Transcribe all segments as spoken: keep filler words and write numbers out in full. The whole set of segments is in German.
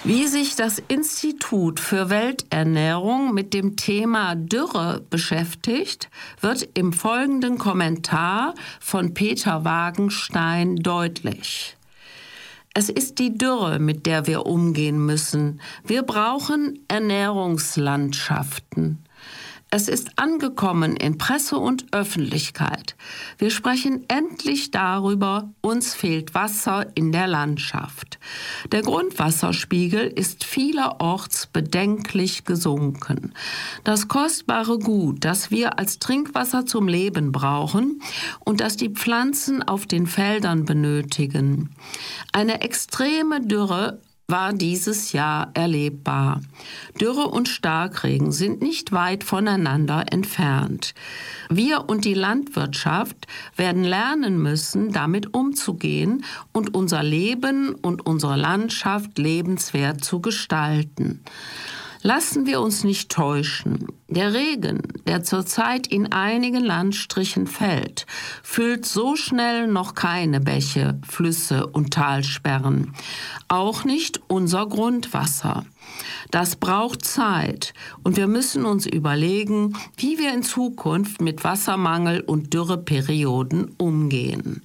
Wie sich das Institut für Welternährung mit dem Thema Dürre beschäftigt, wird im folgenden Kommentar von Peter Wagenstein deutlich. Es ist die Dürre, mit der wir umgehen müssen. Wir brauchen Ernährungslandschaften. Es ist angekommen in Presse und Öffentlichkeit. Wir sprechen endlich darüber, uns fehlt Wasser in der Landschaft. Der Grundwasserspiegel ist vielerorts bedenklich gesunken. Das kostbare Gut, das wir als Trinkwasser zum Leben brauchen und das die Pflanzen auf den Feldern benötigen. Eine extreme Dürre war dieses Jahr erlebbar. Dürre und Starkregen sind nicht weit voneinander entfernt. Wir und die Landwirtschaft werden lernen müssen, damit umzugehen und unser Leben und unsere Landschaft lebenswert zu gestalten. Lassen wir uns nicht täuschen. Der Regen, der zurzeit in einigen Landstrichen fällt, füllt so schnell noch keine Bäche, Flüsse und Talsperren. Auch nicht unser Grundwasser. Das braucht Zeit und wir müssen uns überlegen, wie wir in Zukunft mit Wassermangel und Dürreperioden umgehen.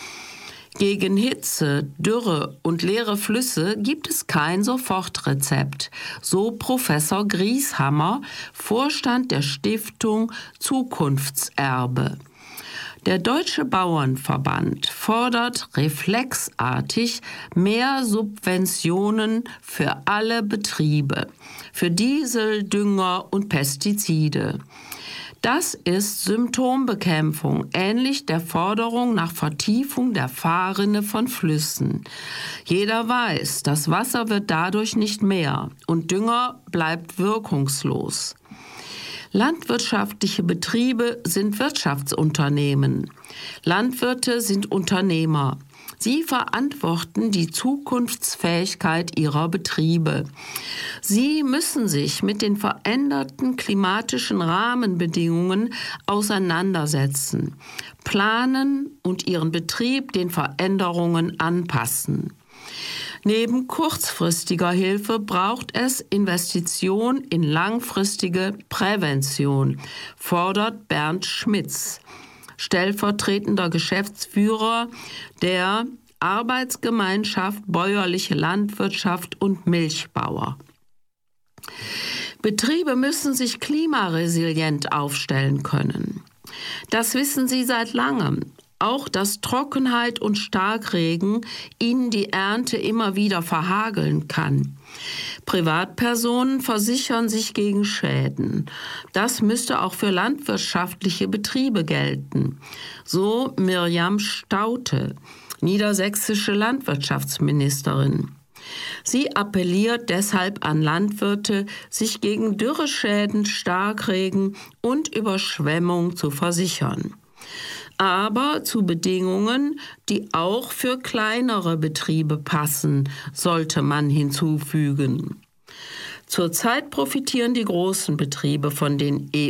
Gegen Hitze, Dürre und leere Flüsse gibt es kein Sofortrezept, so Professor Grieshammer, Vorstand der Stiftung Zukunftserbe. Der Deutsche Bauernverband fordert reflexartig mehr Subventionen für alle Betriebe, für Diesel, Dünger und Pestizide. Das ist Symptombekämpfung, ähnlich der Forderung nach Vertiefung der Fahrrinne von Flüssen. Jeder weiß, das Wasser wird dadurch nicht mehr und Dünger bleibt wirkungslos. Landwirtschaftliche Betriebe sind Wirtschaftsunternehmen. Landwirte sind Unternehmer. Sie verantworten die Zukunftsfähigkeit ihrer Betriebe. Sie müssen sich mit den veränderten klimatischen Rahmenbedingungen auseinandersetzen, planen und ihren Betrieb den Veränderungen anpassen. Neben kurzfristiger Hilfe braucht es Investition in langfristige Prävention, fordert Bernd Schmitz, stellvertretender Geschäftsführer der Arbeitsgemeinschaft Bäuerliche Landwirtschaft und Milchbauer. Betriebe müssen sich klimaresilient aufstellen können. Das wissen sie seit langem. Auch dass Trockenheit und Starkregen ihnen die Ernte immer wieder verhageln kann. Privatpersonen versichern sich gegen Schäden. Das müsste auch für landwirtschaftliche Betriebe gelten. So Mirjam Staudte, niedersächsische Landwirtschaftsministerin. Sie appelliert deshalb an Landwirte, sich gegen Dürreschäden, Starkregen und Überschwemmung zu versichern. Aber zu Bedingungen, die auch für kleinere Betriebe passen, sollte man hinzufügen. Zurzeit profitieren die großen Betriebe von den E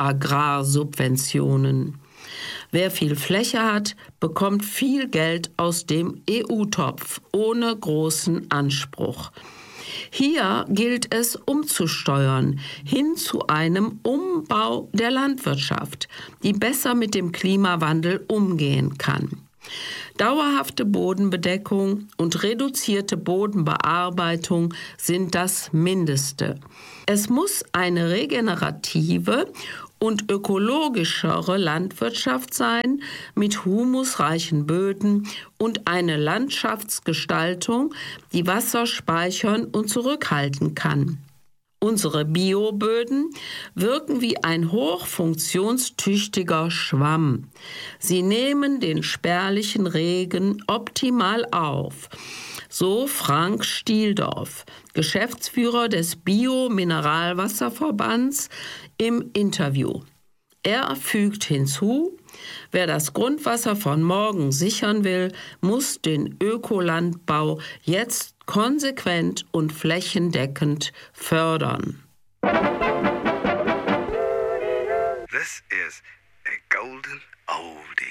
U-Agrarsubventionen. Wer viel Fläche hat, bekommt viel Geld aus dem E U-Topf ohne großen Anspruch. Hier gilt es umzusteuern, hin zu einem Umbau der Landwirtschaft, die besser mit dem Klimawandel umgehen kann. Dauerhafte Bodenbedeckung und reduzierte Bodenbearbeitung sind das Mindeste. Es muss eine regenerative und ökologischere Landwirtschaft sein mit humusreichen Böden und eine Landschaftsgestaltung, die Wasser speichern und zurückhalten kann. Unsere Bioböden wirken wie ein hochfunktionstüchtiger Schwamm. Sie nehmen den spärlichen Regen optimal auf. So Frank Stieldorf, Geschäftsführer des Bio-Mineralwasserverbands, im Interview. Er fügt hinzu, wer das Grundwasser von morgen sichern will, muss den Ökolandbau jetzt konsequent und flächendeckend fördern. This is a golden oldie.